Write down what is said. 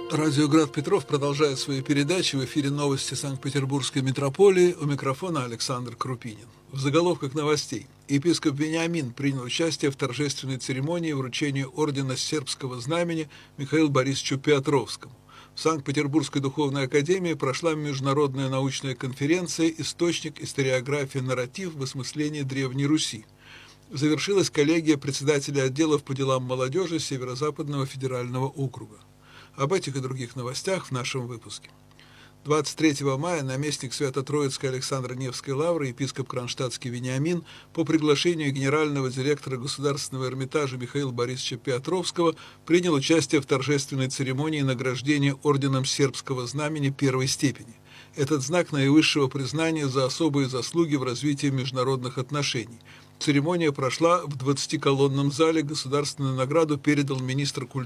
Радио «Град Петров» продолжает свои передачи. В эфире новости Санкт-Петербургской митрополии. У микрофона Александр Крупинин. В заголовках новостей. Епископ Вениамин принял участие в торжественной церемонии вручения ордена Сербского знамени Михаилу Борисовичу Петровскому. В Санкт-Петербургской духовной академии прошла международная научная конференция «Источник, историография, нарратив в осмыслении Древней Руси». Завершилась коллегия председателя отделов по делам молодежи Северо-Западного федерального округа. Об этих и других новостях в нашем выпуске. 23 мая наместник Свято-Троицкой Александро-Невской лавры, епископ Кронштадтский Вениамин, по приглашению генерального директора Государственного Эрмитажа Михаила Борисовича Петровского принял участие в торжественной церемонии награждения орденом Сербского знамени первой степени. Этот знак наивысшего признания за особые заслуги в развитии международных отношений. Церемония прошла в 20-колонном зале. Государственную награду передал министр культуры